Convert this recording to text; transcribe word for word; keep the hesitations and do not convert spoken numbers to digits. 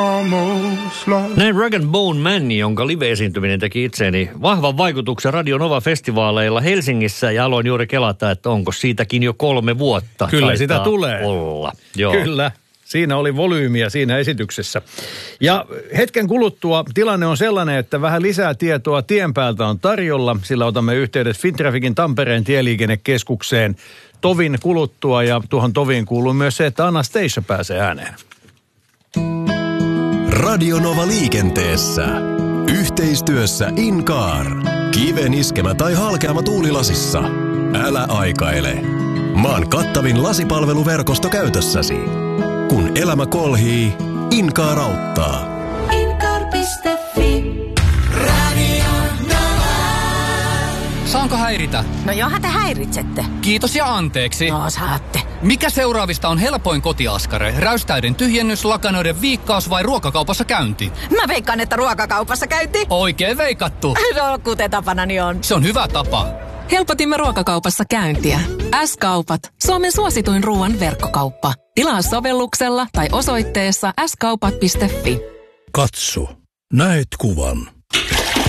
Näin Rag and Bone Man, jonka live-esiintyminen teki itseeni vahvan vaikutuksen Radio Nova-festivaaleilla Helsingissä, ja aloin juuri kelata, että onko siitäkin jo kolme vuotta. Kyllä sitä tulee. Olla. Joo. Kyllä. Siinä oli volyymiä siinä esityksessä. Ja hetken kuluttua tilanne on sellainen, että vähän lisää tietoa tien päältä on tarjolla, sillä otamme yhteydet Fintrafficin Tampereen tieliikennekeskukseen tovin kuluttua, ja tuohon toviin kuuluu myös se, että Anastasia pääsee ääneen. Radio Nova liikenteessä. Yhteistyössä Incar. Kiven iskemä tai halkeama tuulilasissa. Älä aikaile. Maan kattavin lasipalveluverkosto käytössäsi. Kun elämä kolhii, Incar auttaa. Incar piste fi. Radio Nova. Saanko häiritä? No johan te häiritsette. Kiitos ja anteeksi. No saatte. Mikä seuraavista on helpoin kotiaskare? Räystäiden tyhjennys, lakanoiden viikkaus vai ruokakaupassa käynti? Mä veikkaan, että ruokakaupassa käynti. Oikein veikattu. No kuten tapanani on. Se on hyvä tapa. Helpotimme ruokakaupassa käyntiä. S-kaupat. Suomen suosituin ruoan verkkokauppa. Tilaa sovelluksella tai osoitteessa s kaupat piste fi. Katso. Näet kuvan.